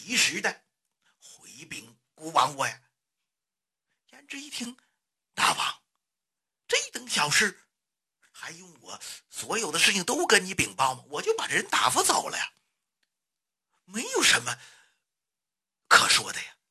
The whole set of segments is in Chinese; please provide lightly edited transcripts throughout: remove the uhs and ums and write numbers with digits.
及时的回禀孤王我呀。颜值一听，大王，这等小事还用我所有的事情都跟你禀报吗？我就把这人打发走了呀，没有什么可说的呀。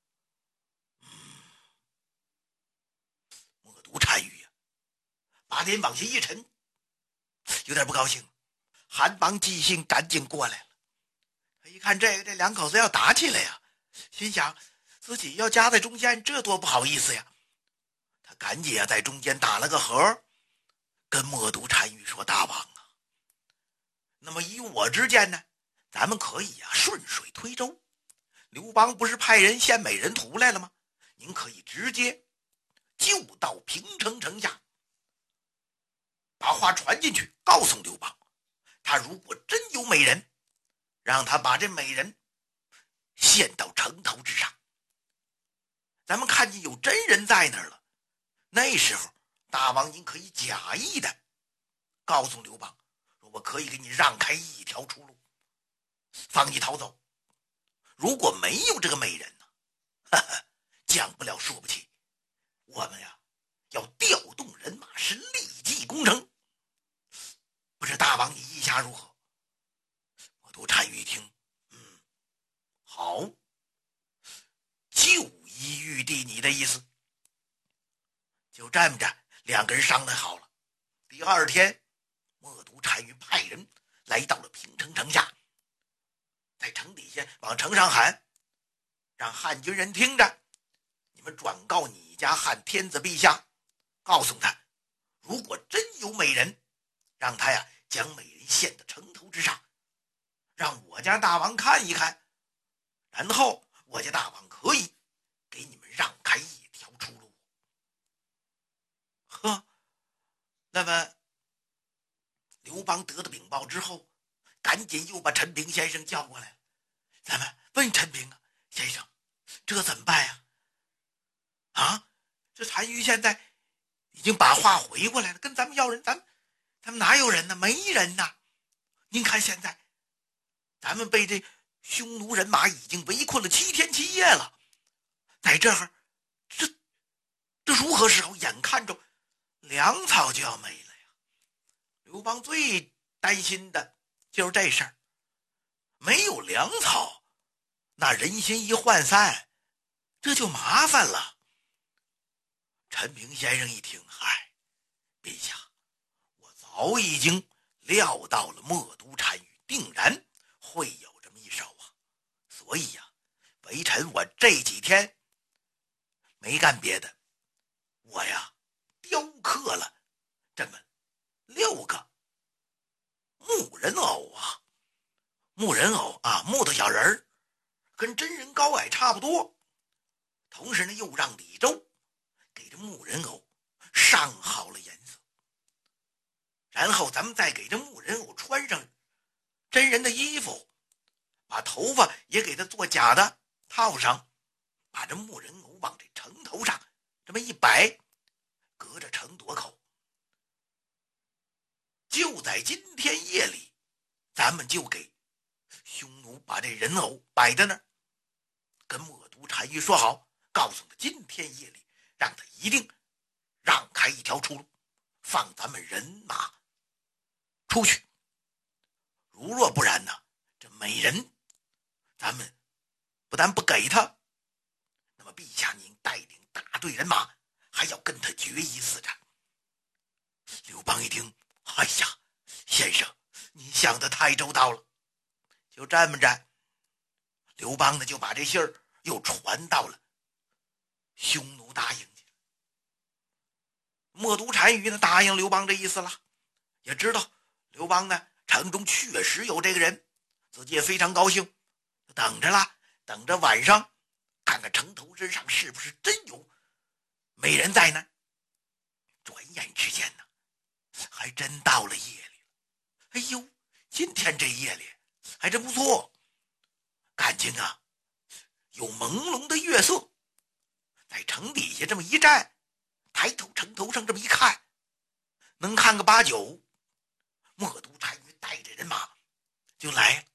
默读单于呀，把脸往下一沉，有点不高兴。韩邦寄信赶紧过来了，他一看这两口子要打起来呀，心想自己要夹在中间，这多不好意思呀。他赶紧在中间打了个和，跟默读单于说：“大王啊，那么以我之见呢，咱们可以顺水推舟。刘邦不是派人献美人图来了吗？您可以直接就到平城城下，把话传进去，告诉刘邦，他如果真有美人，让他把这美人献到城头之上。咱们看见有真人在那儿了，那时候大王您可以假意的告诉刘邦，说我可以给你让开一条出路，放你逃走。如果没有这个美人呢，讲不了说不起，我们要调动人马，是立即攻城。不知大王你意下如何？”我都单于一听，好，就依玉帝你的意思。就这么着，两个人商量好了。第二天，默读单于派人来到了平城城下，在城底下往城上喊，让汉军人听着，你们转告你家汉天子陛下，告诉他，如果真有美人，让他将美人献到城头之上，让我家大王看一看，然后我家大王可以给你们让开一条出路。那么刘邦得到禀报之后，赶紧又把陈平先生叫过来了。咱们问陈平先生，这怎么办呀？这单于现在已经把话回过来了，跟咱们要人，咱们哪有人呢？没人呢。您看现在咱们被这匈奴人马已经围困了7天7夜了，在这儿这如何是好？眼看着粮草就要没了呀。刘邦最担心的就是这事儿，没有粮草，那人心一涣散，这就麻烦了。陈平先生一听，陛下，我早已经料到了默读单于定然会有这么一手所以微臣我这几天没干别的，我雕刻了这么6个木人偶木头小人儿，跟真人高矮差不多。同时呢，又让李周给这木人偶上好了颜色，然后咱们再给这木人偶穿上真人的衣服，把头发也给他做假的套上，把这木人偶往这城头上这么一摆，隔着城垛口。就在今天夜里，咱们就给匈奴把这人偶摆在那儿，跟默读单于说好，告诉他今天夜里让他一定让开一条出路，放咱们人马出去。如若不然呢，这美人咱们不但不给他，那么陛下您带领大队人马还要跟他决一死战。刘邦一听，先生你想得太周到了。就这么着，刘邦呢就把这信儿又传到了匈奴大营去。默读单于呢答应刘邦这意思了，也知道刘邦呢城中确实有这个人，自己也非常高兴，等着了，等着晚上看看城头之上是不是真有美人在呢。转眼之间呢，还真到了夜里了。今天这夜里还真不错，感情有朦胧的月色，在城底下这么一站，抬头城头上这么一看，能看个8、9。默读单于带着人马就来了。